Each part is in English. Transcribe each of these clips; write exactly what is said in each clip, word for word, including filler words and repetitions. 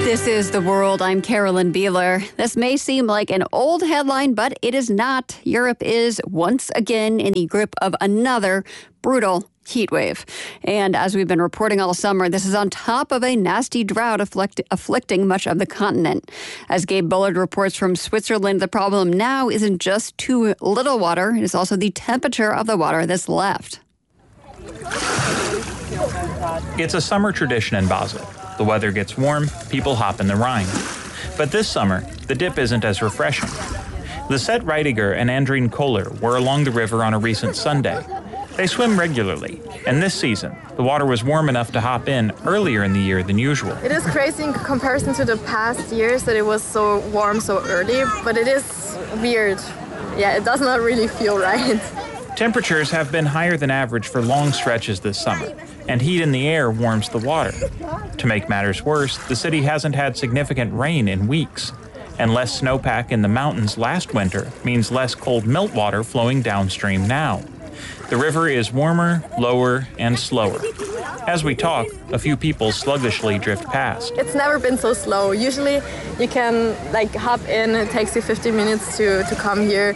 This is The World. I'm Carolyn Beeler. This may seem like an old headline, but it is not. Europe is once again in the grip of another brutal heat wave. And as we've been reporting all summer, this is on top of a nasty drought afflict- afflicting much of the continent. As Gabe Bullard reports from Switzerland, the problem now isn't just too little water, it is also the temperature of the water that's left. It's a summer tradition in Basel. The weather gets warm, people hop in the Rhine. But this summer, the dip isn't as refreshing. Lisette Reidiger and Andrine Kohler were along the river on a recent Sunday. They swim regularly, and this season, the water was warm enough to hop in earlier in the year than usual. It is crazy in comparison to the past years that it was so warm so early, but it is weird. Yeah, it does not really feel right. Temperatures have been higher than average for long stretches this summer, and heat in the air warms the water. To make matters worse, the city hasn't had significant rain in weeks, and less snowpack in the mountains last winter means less cold meltwater flowing downstream now. The river is warmer, lower, and slower. As we talk, a few people sluggishly drift past. It's never been so slow. Usually you can like hop in, it takes you fifteen minutes to, to come here,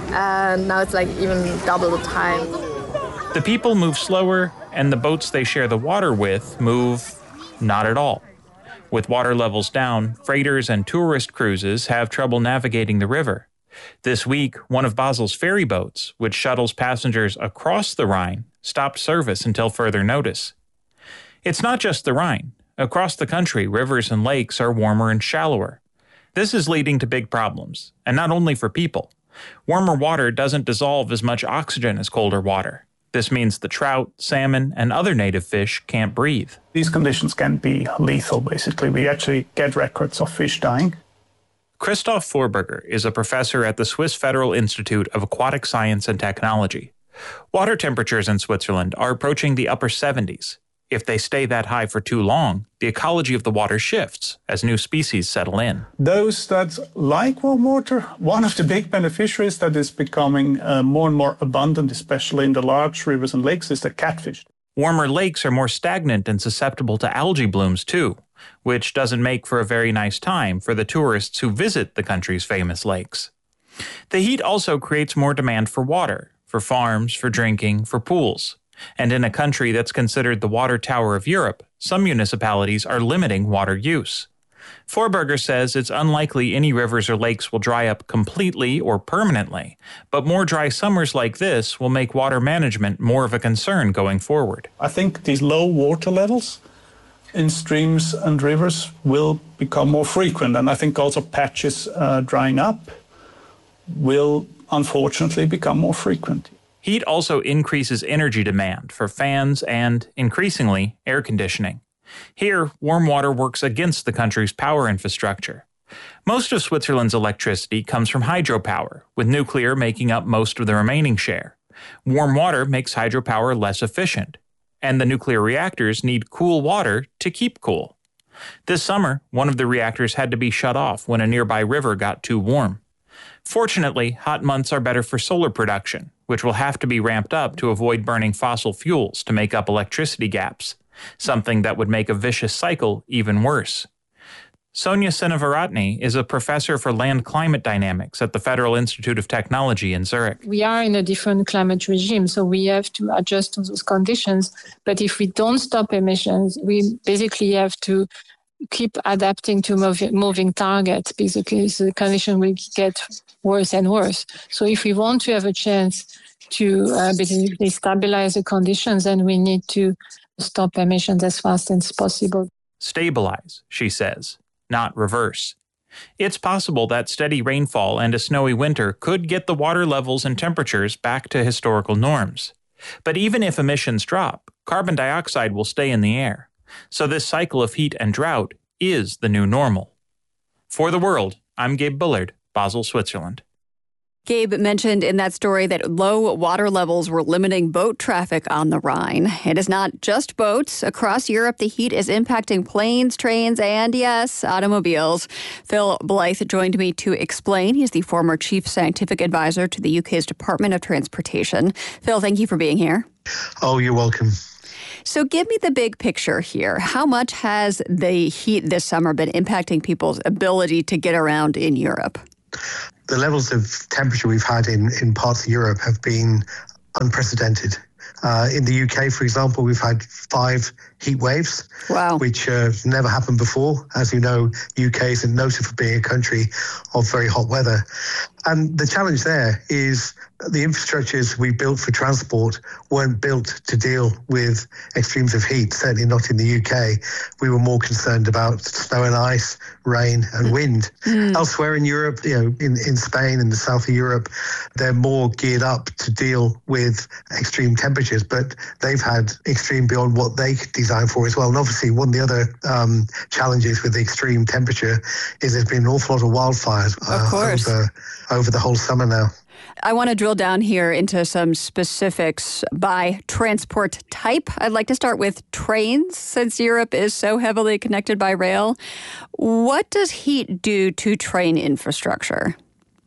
and now it's like even double the time. The people move slower, and the boats they share the water with move not at all. With water levels down, freighters and tourist cruises have trouble navigating the river. This week, one of Basel's ferry boats, which shuttles passengers across the Rhine, stopped service until further notice. It's not just the Rhine. Across the country, rivers and lakes are warmer and shallower. This is leading to big problems, and not only for people. Warmer water doesn't dissolve as much oxygen as colder water. This means the trout, salmon, and other native fish can't breathe. These conditions can be lethal, basically. We actually get records of fish dying. Christoph Vorberger is a professor at the Swiss Federal Institute of Aquatic Science and Technology. Water temperatures in Switzerland are approaching the upper seventies. If they stay that high for too long, the ecology of the water shifts as new species settle in. Those that like warm water, one of the big beneficiaries that is becoming uh, more and more abundant, especially in the large rivers and lakes, is the catfish. Warmer lakes are more stagnant and susceptible to algae blooms too, which doesn't make for a very nice time for the tourists who visit the country's famous lakes. The heat also creates more demand for water, for farms, for drinking, for pools. And in a country that's considered the water tower of Europe, some municipalities are limiting water use. Vorberger says it's unlikely any rivers or lakes will dry up completely or permanently, but more dry summers like this will make water management more of a concern going forward. I think these low water levels in streams and rivers will become more frequent, and I think also patches uh, drying up will unfortunately become more frequent. Heat also increases energy demand for fans and, increasingly, air conditioning. Here, warm water works against the country's power infrastructure. Most of Switzerland's electricity comes from hydropower, with nuclear making up most of the remaining share. Warm water makes hydropower less efficient, and the nuclear reactors need cool water to keep cool. This summer, one of the reactors had to be shut off when a nearby river got too warm. Fortunately, hot months are better for solar production, which will have to be ramped up to avoid burning fossil fuels to make up electricity gaps, something that would make a vicious cycle even worse. Sonia Seneviratne is a professor for land climate dynamics at the Federal Institute of Technology in Zurich. We are in a different climate regime, so we have to adjust to those conditions. But if we don't stop emissions, we basically have to keep adapting to mov- moving targets, basically, so the condition will get worse and worse. So if we want to have a chance to uh, basically stabilize the conditions, then we need to stop emissions as fast as possible. Stabilize, she says, not reverse. It's possible that steady rainfall and a snowy winter could get the water levels and temperatures back to historical norms. But even if emissions drop, carbon dioxide will stay in the air. So this cycle of heat and drought is the new normal. For The World, I'm Gabe Bullard, Basel, Switzerland. Gabe mentioned in that story that low water levels were limiting boat traffic on the Rhine. It is not just boats. Across Europe, the heat is impacting planes, trains, and, yes, automobiles. Phil Blythe joined me to explain. He's the former chief scientific advisor to the U K's Department of Transportation. Phil, thank you for being here. Oh, you're welcome. So give me the big picture here. How much has the heat this summer been impacting people's ability to get around in Europe? The levels of temperature we've had in, in parts of Europe have been unprecedented. Uh, in the U K, for example, we've had five heat waves, wow. which uh, never happened before. As you know, U K isn't noted for being a country of very hot weather. And the challenge there is the infrastructures we built for transport weren't built to deal with extremes of heat, certainly not in the U K. We were more concerned about snow and ice, rain and wind. Mm. Elsewhere in Europe, you know, in, in Spain and the south of Europe, they're more geared up to deal with extreme temperatures, but they've had extreme beyond what they could design for as well. And obviously one of the other um, challenges with the extreme temperature is there's been an awful lot of wildfires uh, of course. over, over the whole summer now. I want to drill down here into some specifics by transport type. I'd like to start with trains, since Europe is so heavily connected by rail. What does heat do to train infrastructure?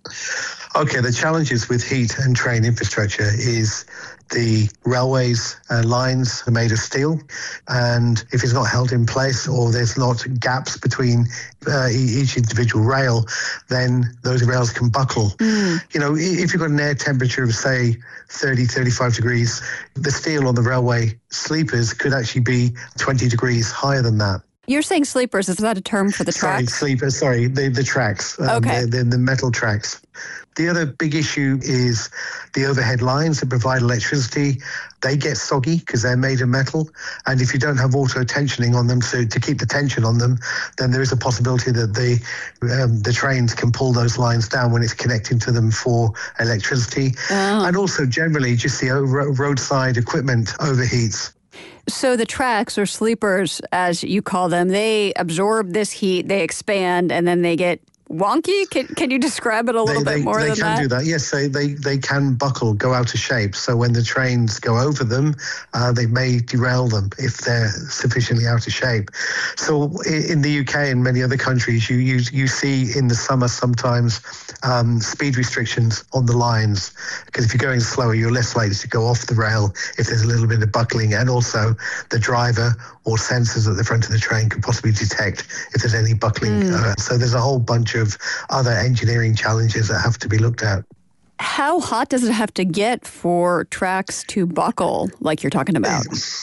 Okay, the challenges with heat and train infrastructure is the railways uh, lines are made of steel, and if it's not held in place or there's not gaps between uh, each individual rail, then those rails can buckle. Mm. You know, if you've got an air temperature of, say, thirty, thirty-five degrees, the steel on the railway sleepers could actually be twenty degrees higher than that. You're saying sleepers, is that a term for the tracks? Sorry, sleepers, sorry, the, the tracks, um, okay. the, the, the metal tracks. The other big issue is the overhead lines that provide electricity. They get soggy because they're made of metal. And if you don't have auto tensioning on them, so to keep the tension on them, then there is a possibility that the um, the trains can pull those lines down when it's connecting to them for electricity. Oh. And also generally just the roadside equipment overheats. So the tracks or sleepers, as you call them, they absorb this heat, they expand, and then they get wonky? Can can you describe it a little they, bit they, more they than that? They can do that, yes. They, they, they can buckle, go out of shape. So when the trains go over them, uh, they may derail them if they're sufficiently out of shape. So in the U K and many other countries, you you, you see in the summer sometimes um, speed restrictions on the lines, because if you're going slower, you're less likely to go off the rail if there's a little bit of buckling, and also the driver or sensors at the front of the train can possibly detect if there's any buckling. Mm. Uh, so there's a whole bunch of other engineering challenges that have to be looked at. How hot does it have to get for tracks to buckle, like you're talking about?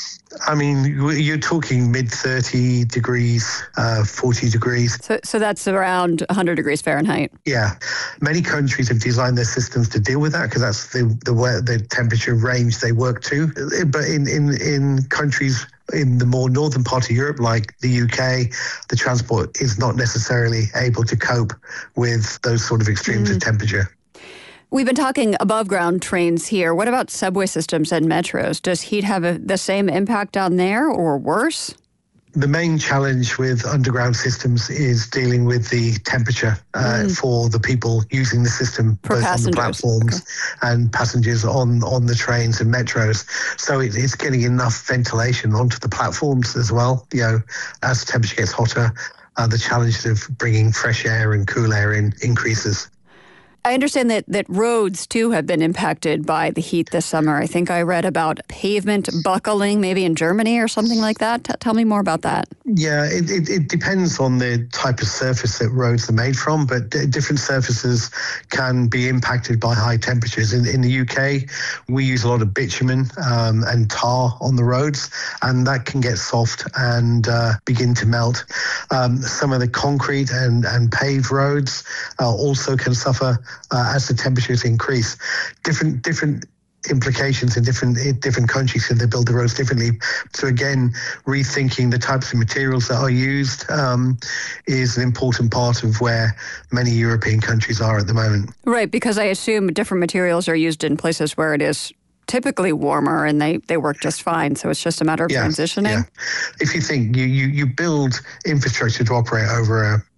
I mean, you're talking mid thirty degrees, uh, forty degrees. So, so that's around one hundred degrees Fahrenheit. Yeah. Many countries have designed their systems to deal with that because that's the the, the temperature range they work to. But in, in, in countries in the more northern part of Europe, like the U K, the transport is not necessarily able to cope with those sort of extremes mm. of temperature. We've been talking above ground trains here. What about subway systems and metros? Does heat have a, the same impact down there or worse? The main challenge with underground systems is dealing with the temperature uh, mm. for the people using the system, for both passengers. on the platforms okay. and passengers on, on the trains and metros. So it, it's getting enough ventilation onto the platforms as well. You know, as the temperature gets hotter, uh, the challenge of bringing fresh air and cool air in increases. I understand that, that roads, too, have been impacted by the heat this summer. I think I read about pavement buckling, maybe in Germany or something like that. T- tell me more about that. Yeah, it, it, it depends on the type of surface that roads are made from, but d- different surfaces can be impacted by high temperatures. In, in the U K, we use a lot of bitumen um, and tar on the roads, and that can get soft and uh, begin to melt. Um, some of the concrete and, and paved roads uh, also can suffer Uh, as the temperatures increase. Different different implications in different in different countries, so they build the roads differently. So again, rethinking the types of materials that are used um, is an important part of where many European countries are at the moment. Right, because I assume different materials are used in places where it is typically warmer and they, they work just fine. So it's just a matter of yeah, transitioning. Yeah. If you think you, you, you build infrastructure to operate over a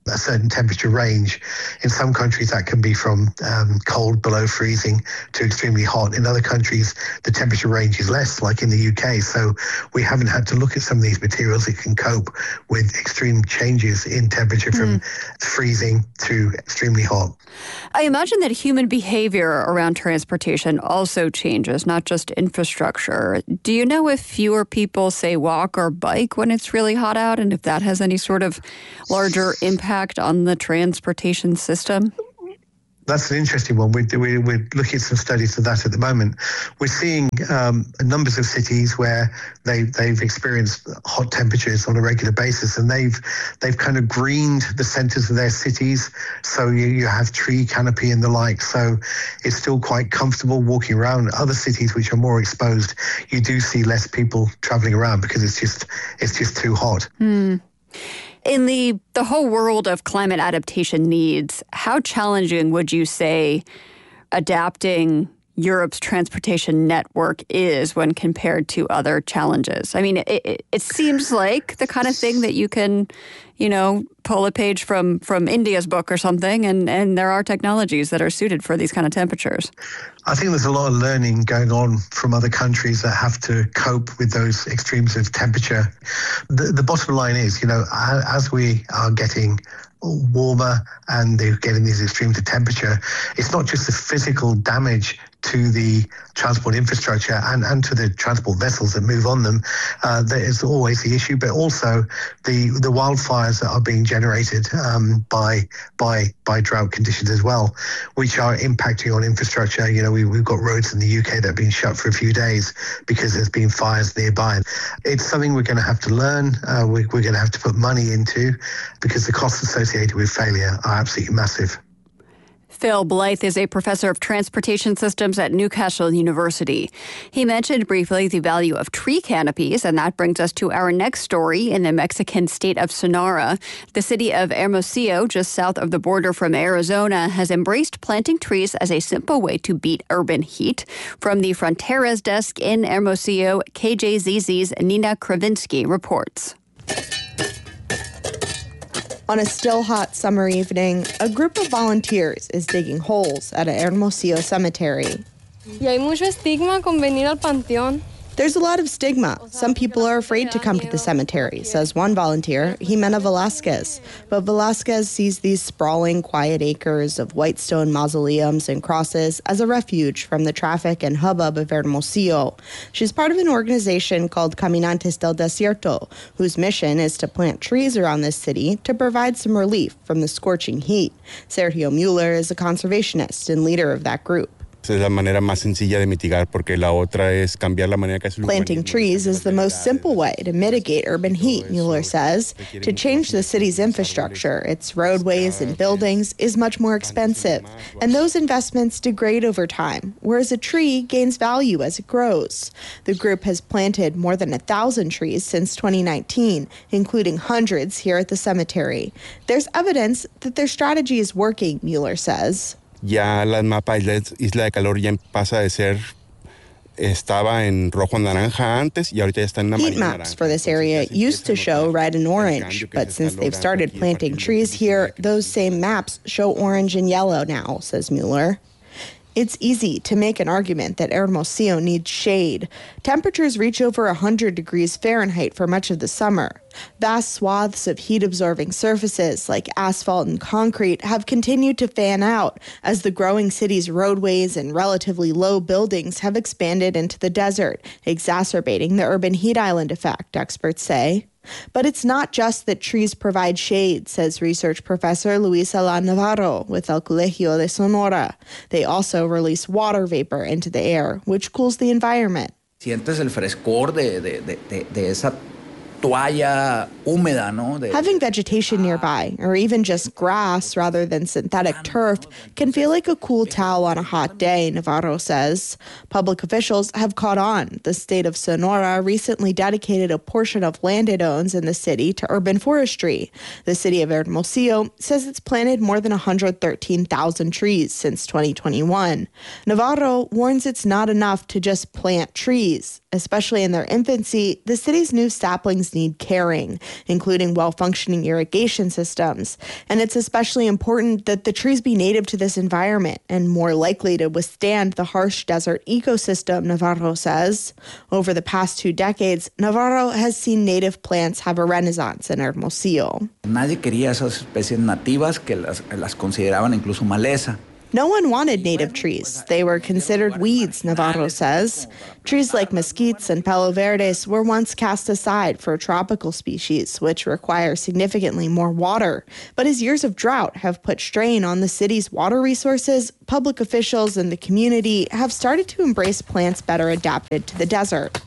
a certain temperature range. In some countries, that can be from um, cold below freezing to extremely hot. In other countries, the temperature range is less, like in the U K. So we haven't had to look at some of these materials that can cope with extreme changes in temperature from mm. freezing to extremely hot. I imagine that human behavior around transportation also changes, not just infrastructure. Do you know if fewer people, say, walk or bike when it's really hot out, and if that has any sort of larger impact on the transportation system? That's an interesting one. We're, we're, we're looking at some studies of that at the moment. We're seeing um, numbers of cities where they, they've experienced hot temperatures on a regular basis, and they've they've kind of greened the centers of their cities. So you, you have tree canopy and the like. So it's still quite comfortable walking around. Other cities which are more exposed, you do see less people traveling around because it's just it's just too hot. Hmm. In the, the whole world of climate adaptation needs, how challenging would you say adapting Europe's transportation network is when compared to other challenges? I mean, it, it, it seems like the kind of thing that you can, you know, pull a page from, from India's book or something, and, and there are technologies that are suited for these kind of temperatures. I think there's a lot of learning going on from other countries that have to cope with those extremes of temperature. The, the bottom line is, you know, as we are getting warmer and they're getting these extremes of temperature, it's not just the physical damage to the transport infrastructure and, and to the transport vessels that move on them. Uh, that is always the issue, but also the the wildfires that are being generated um, by by by drought conditions as well, which are impacting on infrastructure. You know, we, we've got roads in the U K that have been shut for a few days because there's been fires nearby. It's something we're going to have to learn. Uh, we, we're going to have to put money into because the costs associated with failure are absolutely massive. Phil Blythe is a professor of transportation systems at Newcastle University. He mentioned briefly the value of tree canopies, and that brings us to our next story in the Mexican state of Sonora. The city of Hermosillo, just south of the border from Arizona, has embraced planting trees as a simple way to beat urban heat. From the Fronteras desk in Hermosillo, K J Z Z's Nina Kravinsky reports. On a still hot summer evening, a group of volunteers is digging holes at a Hermosillo cemetery. Y hay mucho estigma con venir al panteón. There's a lot of stigma. Some people are afraid to come to the cemetery, says one volunteer, Jimena Velasquez. But Velasquez sees these sprawling, quiet acres of white stone mausoleums and crosses as a refuge from the traffic and hubbub of Hermosillo. She's part of an organization called Caminantes del Desierto, whose mission is to plant trees around this city to provide some relief from the scorching heat. Sergio Mueller is a conservationist and leader of that group. Planting trees is the most simple way to mitigate urban heat, Mueller says. To change the city's infrastructure, its roadways and buildings, is much more expensive. And those investments degrade over time, whereas a tree gains value as it grows. The group has planted more than a thousand trees since twenty nineteen, including hundreds here at the cemetery. There's evidence that their strategy is working, Mueller says. Ya la mapa Isla de Calor ya pasa de ser estaba en rojo naranja antes y ahorita ya está en amarillo. Heat maps for this area used to show red and orange, but since they've started planting trees here, those same maps show orange and yellow now, says Mueller. It's easy to make an argument that Hermosillo needs shade. Temperatures reach over one hundred degrees Fahrenheit for much of the summer. Vast swaths of heat-absorbing surfaces like asphalt and concrete have continued to fan out as the growing city's roadways and relatively low buildings have expanded into the desert, exacerbating the urban heat island effect, experts say. But it's not just that trees provide shade, says research professor Luis Alán Navarro with El Colegio de Sonora. They also release water vapor into the air, which cools the environment. Sientes el frescor de, de, de, de esa toalla húmeda, ¿no? De, Having vegetation nearby, or even just grass rather than synthetic turf, can feel like a cool towel on a hot day, Navarro says. Public officials have caught on. The state of Sonora recently dedicated a portion of land it owns in the city to urban forestry. The city of Hermosillo says it's planted more than one hundred thirteen thousand trees since twenty twenty-one. Navarro warns it's not enough to just plant trees. Especially in their infancy, the city's new saplings need caring, including well-functioning irrigation systems. And it's especially important that the trees be native to this environment and more likely to withstand the harsh desert ecosystem, Navarro says. Over the past two decades, Navarro has seen native plants have a renaissance in Hermosillo. Nadie quería esas especies nativas que las, las consideraban incluso maleza. No one wanted native trees. They were considered weeds, Navarro says. Trees like mesquites and palo verdes were once cast aside for tropical species, which require significantly more water. But as years of drought have put strain on the city's water resources, public officials and the community have started to embrace plants better adapted to the desert.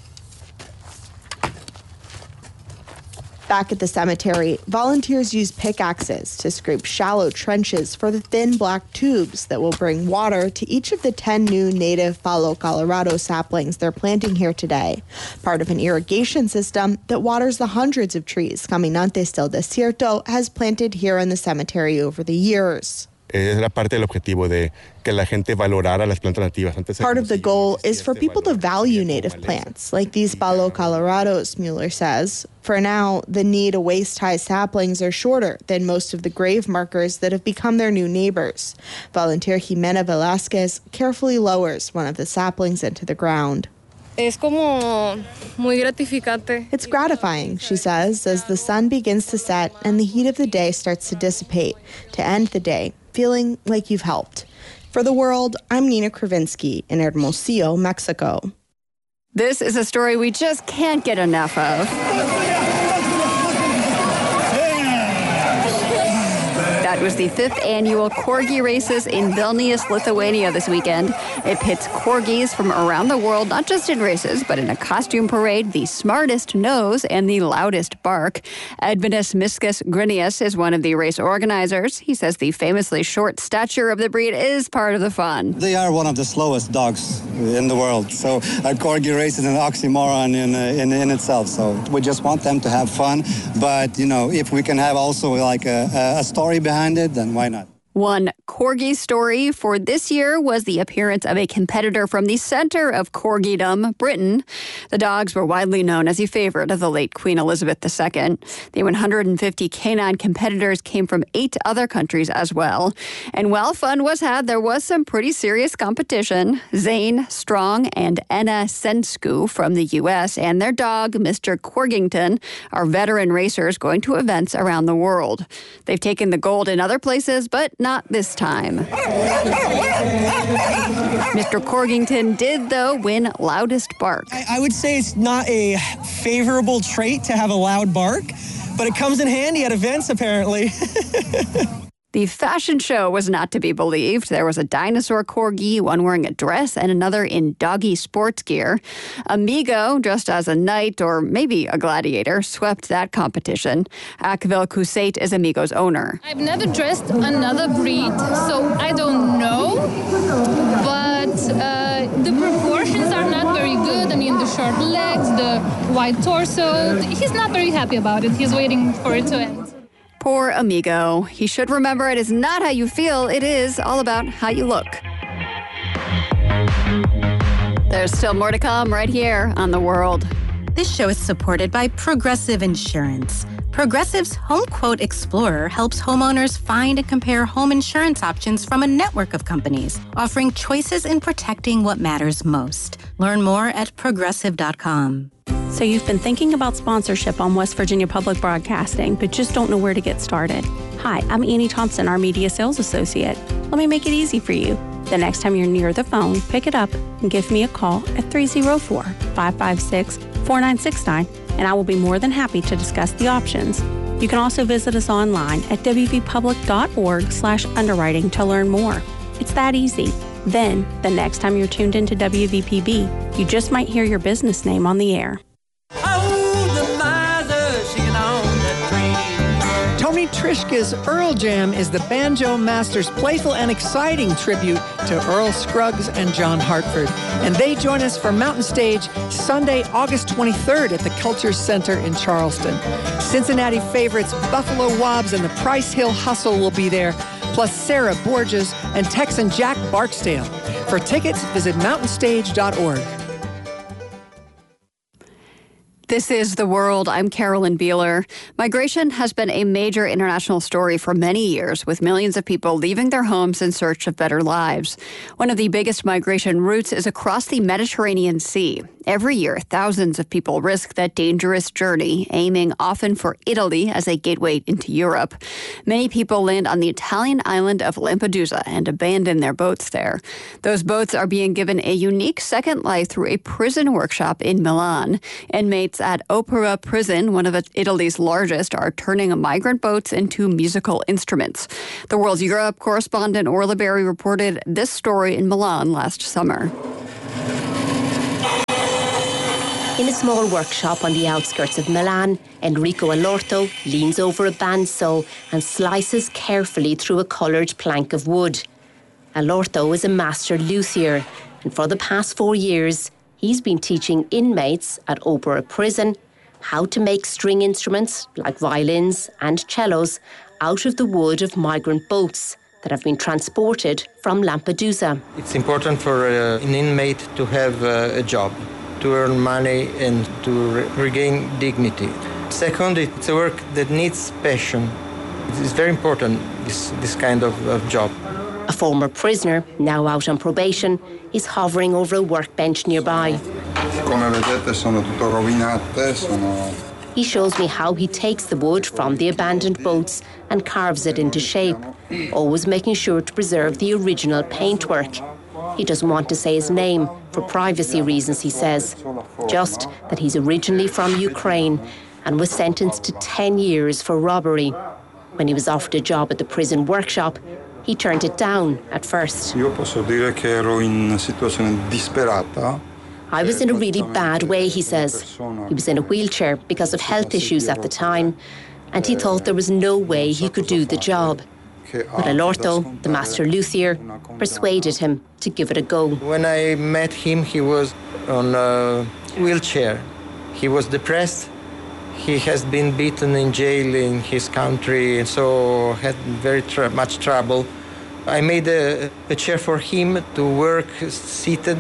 Back at the cemetery, volunteers use pickaxes to scrape shallow trenches for the thin black tubes that will bring water to each of the ten new native Palo Colorado saplings they're planting here today, part of an irrigation system that waters the hundreds of trees Caminantes del Desierto has planted here in the cemetery over the years. Era parte del objetivo de que la gente valorara las plantas nativas. Part of the goal is for people to value native plants, like these Palo Colorados, Mueller says. For now, the knee to waist-high saplings are shorter than most of the grave markers that have become their new neighbors. Volunteer Jimena Velasquez carefully lowers one of the saplings into the ground. Es como muy gratificante. It's gratifying, she says, as the sun begins to set and the heat of the day starts to dissipate, to end the day feeling like you've helped. For The World, I'm Nina Kravinsky in Hermosillo, Mexico. This is a story we just can't get enough of. That was the fifth annual Corgi Races in Vilnius, Lithuania this weekend. It pits corgis from around the world, not just in races, but in a costume parade, the smartest nose and the loudest bark. Edvinas Miskas Grinius is one of the race organizers. He says the famously short stature of the breed is part of the fun. They are one of the slowest dogs in the world, so a Corgi race is an oxymoron in, uh, in, in itself. So we just want them to have fun, but, you know, if we can have also like a, a story behind it, then why not? One Corgi story for this year was the appearance of a competitor from the center of Corgidom, Britain. The dogs were widely known as a favorite of the late Queen Elizabeth the Second. The one hundred fifty canine competitors came from eight other countries as well. And while fun was had, there was some pretty serious competition. Zane Strong and Anna Sensku from the U S and their dog, Mister Corgington, are veteran racers going to events around the world. They've taken the gold in other places, but not this time. Mister Corgington did, though, win loudest bark. I, I would say it's not a favorable trait to have a loud bark, but it comes in handy at events, apparently. The fashion show was not to be believed. There was a dinosaur corgi, one wearing a dress, and another in doggy sports gear. Amigo, dressed as a knight or maybe a gladiator, swept that competition. Akvel Kusait is Amigo's owner. I've never dressed another breed, so I don't know. But uh, the proportions are not very good. I mean, the short legs, the wide torso. He's not very happy about it. He's waiting for it to end. Poor Amigo. He should remember it is not how you feel, it is all about how you look. There's still more to come right here on The World. This show is supported by Progressive Insurance. Progressive's Home Quote Explorer helps homeowners find and compare home insurance options from a network of companies, offering choices in protecting what matters most. Learn more at progressive dot com. So you've been thinking about sponsorship on West Virginia Public Broadcasting, but just don't know where to get started. Hi, I'm Annie Thompson, our Media Sales Associate. Let me make it easy for you. The next time you're near the phone, pick it up and give me a call at three oh four, five five six, four nine six nine, and I will be more than happy to discuss the options. You can also visit us online at w v public dot org slash underwriting to learn more. It's that easy. Then, the next time you're tuned into W V P B, you just might hear your business name on the air. Tony Trishka's Earl Jam is the banjo master's playful and exciting tribute to Earl Scruggs and John Hartford. And they join us for Mountain Stage Sunday, August twenty-third at the Culture Center in Charleston. Cincinnati favorites Buffalo Wobbs and the Price Hill Hustle will be there, plus Sarah Borges and Texan Jack Barksdale. For tickets, visit mountain stage dot org. This is The World. I'm Carolyn Beeler. Migration has been a major international story for many years, with millions of people leaving their homes in search of better lives. One of the biggest migration routes is across the Mediterranean Sea. Every year, thousands of people risk that dangerous journey, aiming often for Italy as a gateway into Europe. Many people land on the Italian island of Lampedusa and abandon their boats there. Those boats are being given a unique second life through a prison workshop in Milan. Inmates at Opera Prison, one of Italy's largest, are turning migrant boats into musical instruments. The World's Europe correspondent Orla Berry reported this story in Milan last summer. In a small workshop on the outskirts of Milan, Enrico Allorto leans over a bandsaw and slices carefully through a coloured plank of wood. Allorto is a master luthier, and for the past four years, he's been teaching inmates at Opera Prison how to make string instruments like violins and cellos out of the wood of migrant boats that have been transported from Lampedusa. It's important for uh, an inmate to have uh, a job, to earn money and to re- regain dignity. Second, it's a work that needs passion. It's very important, this, this kind of, of job. A former prisoner, now out on probation, is hovering over a workbench nearby. He shows me how he takes the wood from the abandoned boats and carves it into shape, always making sure to preserve the original paintwork. He doesn't want to say his name for privacy reasons, he says. Just that he's originally from Ukraine and was sentenced to ten years for robbery. When he was offered a job at the prison workshop, he turned it down at first. Io posso dire che ero in situazione disperata. I was in a really bad way, he says. He was in a wheelchair because of health issues at the time, and he thought there was no way he could do the job. But Allorto, the master luthier, persuaded him to give it a go. When I met him, he was on a wheelchair. He was depressed. He has been beaten in jail in his country, and so had very tr- much trouble. I made a, a chair for him to work seated,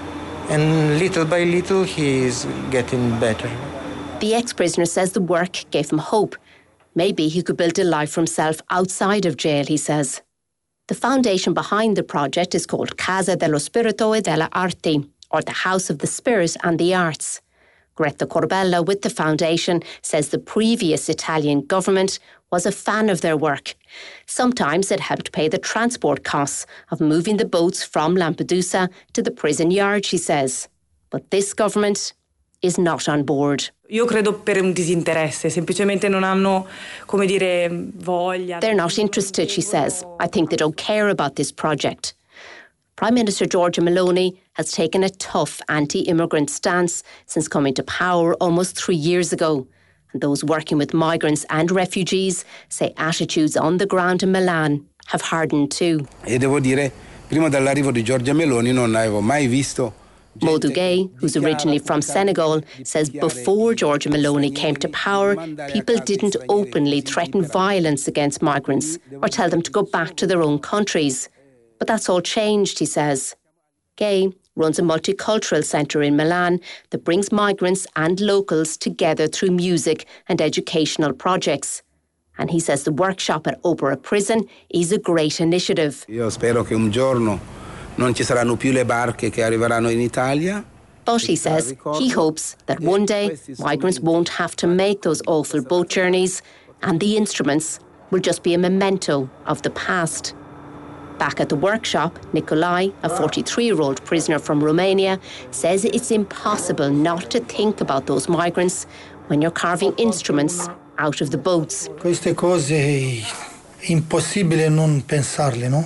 and little by little he is getting better. The ex-prisoner says the work gave him hope. Maybe he could build a life for himself outside of jail, he says. The foundation behind the project is called Casa dello Spirito e delle Arti, or the House of the Spirit and the Arts. Greta Corbella with the foundation says the previous Italian government was a fan of their work. Sometimes it helped pay the transport costs of moving the boats from Lampedusa to the prison yard, she says. But this government is not on board. Io credo per un disinteresse, semplicemente non hanno, come dire, voglia. They're not interested, she says. I think they don't care about this project. Prime Minister Giorgia Meloni has taken a tough anti-immigrant stance since coming to power almost three years ago. And those working with migrants and refugees say attitudes on the ground in Milan have hardened too. E devo dire, prima dell'arrivo di Giorgia Meloni non avevo mai visto. Modou Gueye, who's originally from Senegal, says before Giorgia Meloni came to power, people didn't openly threaten violence against migrants or tell them to go back to their own countries. But that's all changed, he says. Gueye runs a multicultural centre in Milan that brings migrants and locals together through music and educational projects. And he says the workshop at Opera Prison is a great initiative. Io spero che un giorno non ci saranno più le barche che arriveranno in Italia. But he says he hopes that one day migrants won't have to make those awful boat journeys and the instruments will just be a memento of the past. Back at the workshop, Nicolai, a forty-three-year-old prisoner from Romania, says it's impossible not to think about those migrants when you're carving instruments out of the boats. Queste cose è impossibile non pensarle, no?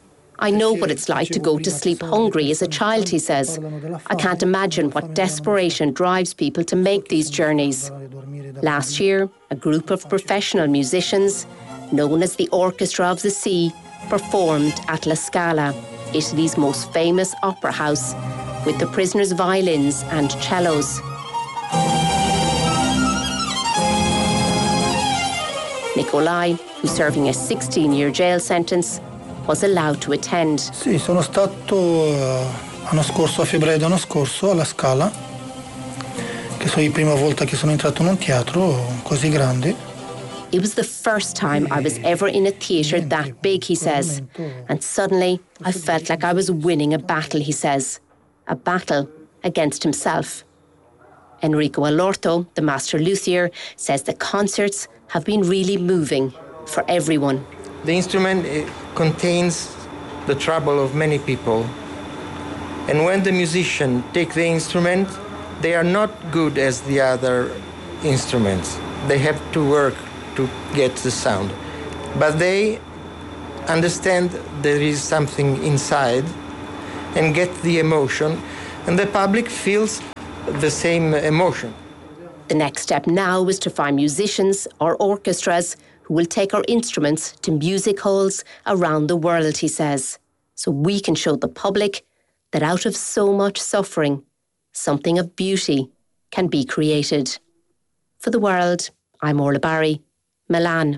I know what it's like to go to sleep hungry as a child, he says. I can't imagine what desperation drives people to make these journeys. Last year, a group of professional musicians, known as the Orchestra of the Sea, performed at La Scala, Italy's most famous opera house, with the prisoners' violins and cellos. Nicolai, who's serving a sixteen-year jail sentence, was allowed to attend. Sì, sono stato uh, l'anno scorso, a febbraio dell'anno scorso, alla Scala, che so la prima volta che sono entrato in un teatro così grande. It was the first time I was ever in a theatre that big, he says. And suddenly, I felt like I was winning a battle, he says. A battle against himself. Enrico Allorto, the master luthier, says the concerts have been really moving for everyone. The instrument contains the trouble of many people. And when the musicians take the instrument, they are not good as the other instruments. They have to work to get the sound. But they understand there is something inside and get the emotion, and the public feels the same emotion. The next step now was to find musicians or orchestras who will take our instruments to music halls around the world, he says, so we can show the public that out of so much suffering, something of beauty can be created. For The World, I'm Orla Barry, Milan.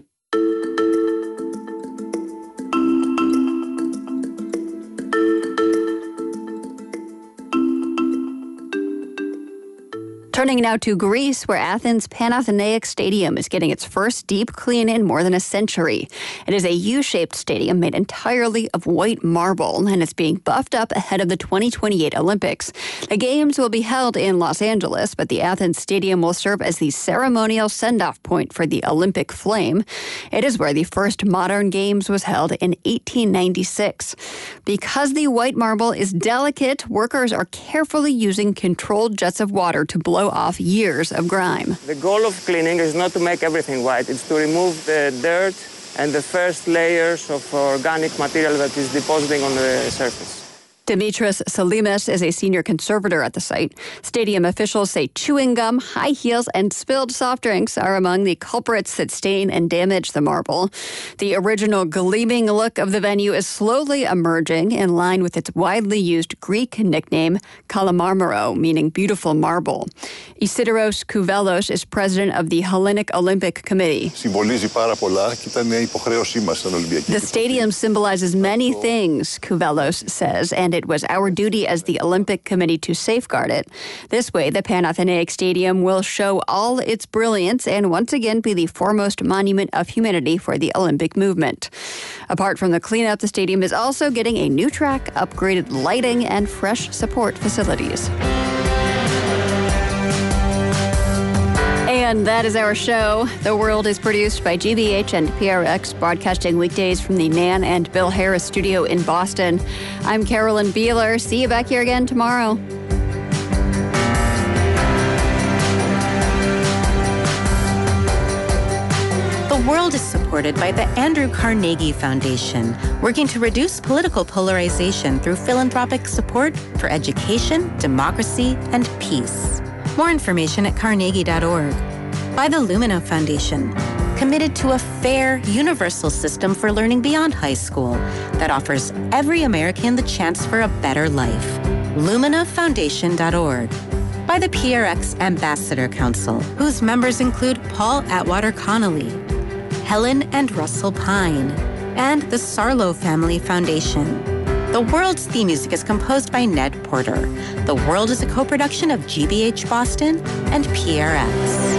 Turning now to Greece, where Athens Panathinaikos Stadium is getting its first deep clean in more than a century. It is a U-shaped stadium made entirely of white marble, and it's being buffed up ahead of the twenty twenty-eight Olympics. The games will be held in Los Angeles, but the Athens Stadium will serve as the ceremonial send-off point for the Olympic flame. It is where the first modern games was held in eighteen ninety-six. Because the white marble is delicate, workers are carefully using controlled jets of water to blow off years of grime. The goal of cleaning is not to make everything white. It's to remove the dirt and the first layers of organic material that is depositing on the surface. Dimitris Salimas is a senior conservator at the site. Stadium officials say chewing gum, high heels, and spilled soft drinks are among the culprits that stain and damage the marble. The original gleaming look of the venue is slowly emerging in line with its widely used Greek nickname, Kalamarmaro, meaning beautiful marble. Isidoros Kouvelos is president of the Hellenic Olympic Committee. The stadium symbolizes many things, Kouvelos says, and it was our duty as the Olympic Committee to safeguard it. This way, the Panathinaikos Stadium will show all its brilliance and once again be the foremost monument of humanity for the Olympic movement. Apart from the cleanup, the stadium is also getting a new track, upgraded lighting, and fresh support facilities. And that is our show. The World is produced by G B H and P R X, broadcasting weekdays from the Nan and Bill Harris studio in Boston. I'm Carolyn Beeler. See you back here again tomorrow. The World is supported by the Andrew Carnegie Foundation, working to reduce political polarization through philanthropic support for education, democracy, and peace. More information at carnegie dot org. By the Lumina Foundation, committed to a fair, universal system for learning beyond high school that offers every American the chance for a better life. lumina foundation dot org. By the P R X Ambassador Council, whose members include Paul Atwater Connolly, Helen and Russell Pine, and the Sarlo Family Foundation. The World's theme music is composed by Ned Porter. The World is a co-production of G B H Boston and P R X.